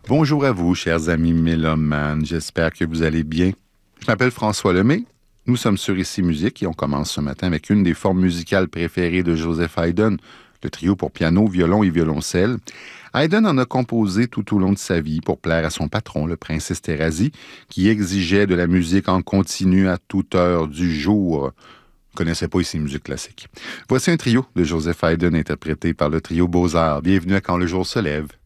Bonjour à vous, chers amis mélomanes. J'espère que vous allez bien. Je m'appelle François Lemay. Nous sommes sur Ici Musique et on commence ce matin avec une des formes musicales préférées de Joseph Haydn, le trio pour piano, violon et violoncelle. Haydn en a composé tout au long de sa vie pour plaire à son patron, le prince Esterhazy, qui exigeait de la musique en continu à toute heure du jour. Vous ne connaissez pas Ici Musique classique. Voici un trio de Joseph Haydn interprété par le trio Beaux-Arts. Bienvenue à Quand le jour se lève.